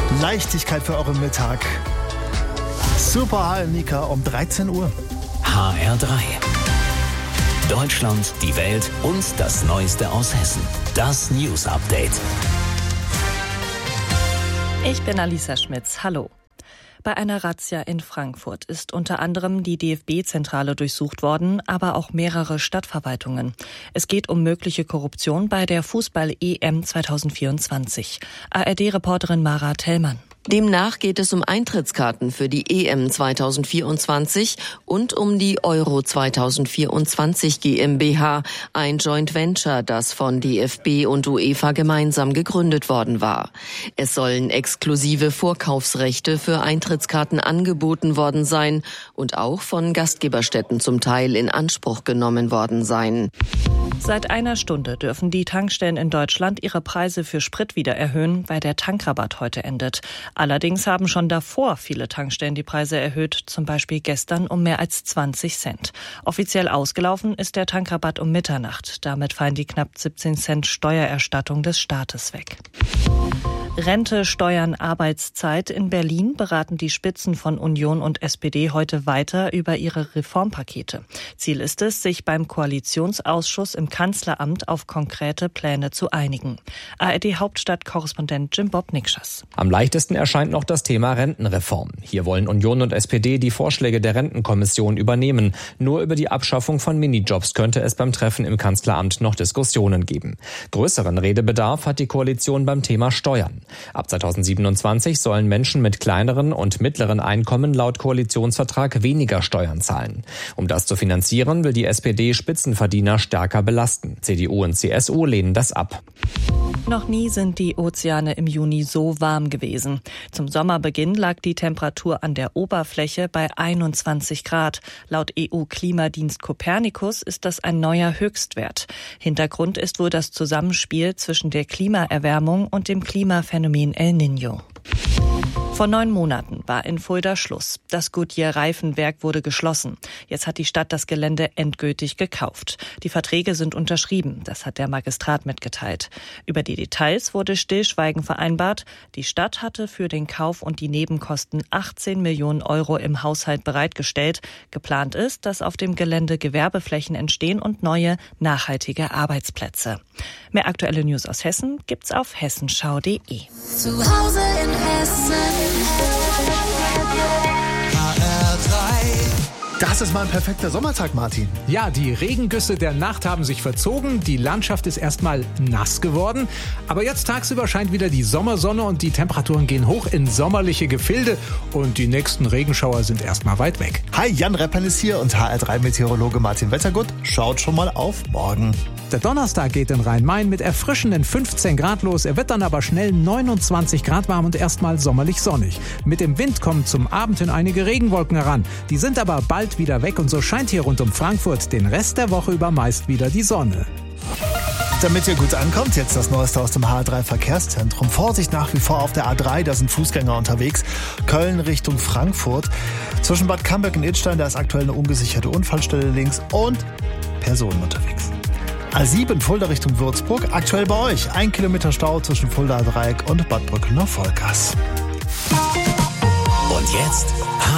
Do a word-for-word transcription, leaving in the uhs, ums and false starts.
Leichtigkeit für euren Mittag. Super Hall, Nika, um dreizehn Uhr. H R drei. Deutschland, die Welt und das Neueste aus Hessen. Das News Update. Ich bin Alisa Schmitz. Hallo. Bei einer Razzia in Frankfurt ist unter anderem die D F B-Zentrale durchsucht worden, aber auch mehrere Stadtverwaltungen. Es geht um mögliche Korruption bei der Fußball-E M zwanzig vierundzwanzig. A R D-Reporterin Mara Tellmann. Demnach geht es um Eintrittskarten für die E M zwanzig vierundzwanzig und um die Euro zwanzig vierundzwanzig GmbH, ein Joint Venture, das von D F B und UEFA gemeinsam gegründet worden war. Es sollen exklusive Vorkaufsrechte für Eintrittskarten angeboten worden sein und auch von Gastgeberstätten zum Teil in Anspruch genommen worden sein. Seit einer Stunde dürfen die Tankstellen in Deutschland ihre Preise für Sprit wieder erhöhen, weil der Tankrabatt heute endet. Allerdings haben schon davor viele Tankstellen die Preise erhöht, zum Beispiel gestern um mehr als zwanzig Cent. Offiziell ausgelaufen ist der Tankrabatt um Mitternacht. Damit fallen die knapp siebzehn Cent Steuererstattung des Staates weg. Rente, Steuern, Arbeitszeit. In Berlin beraten die Spitzen von Union und S P D heute weiter über ihre Reformpakete. Ziel ist es, sich beim Koalitionsausschuss im Kanzleramt auf konkrete Pläne zu einigen. A R D-Hauptstadtkorrespondent Jim Bob Nikschas. Am leichtesten erscheint noch das Thema Rentenreform. Hier wollen Union und S P D die Vorschläge der Rentenkommission übernehmen. Nur über die Abschaffung von Minijobs könnte es beim Treffen im Kanzleramt noch Diskussionen geben. Größeren Redebedarf hat die Koalition beim Thema Steuern. Ab zweitausendsiebenundzwanzig sollen Menschen mit kleineren und mittleren Einkommen laut Koalitionsvertrag weniger Steuern zahlen. Um das zu finanzieren, will die S P D Spitzenverdiener stärker belasten. C D U und C S U lehnen das ab. Noch nie sind die Ozeane im Juni so warm gewesen. Zum Sommerbeginn lag die Temperatur an der Oberfläche bei einundzwanzig Grad. Laut E U-Klimadienst Copernicus ist das ein neuer Höchstwert. Hintergrund ist wohl das Zusammenspiel zwischen der Klimaerwärmung und dem Klimaphänomen El Niño. Vor neun Monaten war in Fulda Schluss. Das Goodyear-Reifenwerk wurde geschlossen. Jetzt hat die Stadt das Gelände endgültig gekauft. Die Verträge sind unterschrieben, das hat der Magistrat mitgeteilt. Über die Details wurde Stillschweigen vereinbart. Die Stadt hatte für den Kauf und die Nebenkosten achtzehn Millionen Euro im Haushalt bereitgestellt. Geplant ist, dass auf dem Gelände Gewerbeflächen entstehen und neue, nachhaltige Arbeitsplätze. Mehr aktuelle News aus Hessen gibt's auf hessenschau punkt de. Zu Hause in Hessen. H R drei. Das ist mal ein perfekter Sommertag, Martin. Ja, die Regengüsse der Nacht haben sich verzogen, die Landschaft ist erstmal nass geworden, aber jetzt tagsüber scheint wieder die Sommersonne und die Temperaturen gehen hoch in sommerliche Gefilde und die nächsten Regenschauer sind erstmal weit weg. Hi, Jan Reppern ist hier und H R drei Meteorologe Martin Wettergut schaut schon mal auf morgen. Der Donnerstag geht in Rhein-Main mit erfrischenden fünfzehn Grad los. Er wird dann aber schnell neunundzwanzig Grad warm und erstmal sommerlich sonnig. Mit dem Wind kommen zum Abend hin einige Regenwolken heran. Die sind aber bald wieder weg und so scheint hier rund um Frankfurt den Rest der Woche über meist wieder die Sonne. Damit ihr gut ankommt, jetzt das Neueste aus dem H R drei Verkehrszentrum. Vorsicht nach wie vor auf der A drei, da sind Fußgänger unterwegs. Köln Richtung Frankfurt. Zwischen Bad Camberg und Idstein, da ist aktuell eine ungesicherte Unfallstelle links und Personen unterwegs. A sieben Fulda Richtung Würzburg, aktuell bei euch. Ein Kilometer Stau zwischen Fulda Dreieck und Bad Brückener Vollgas. Und jetzt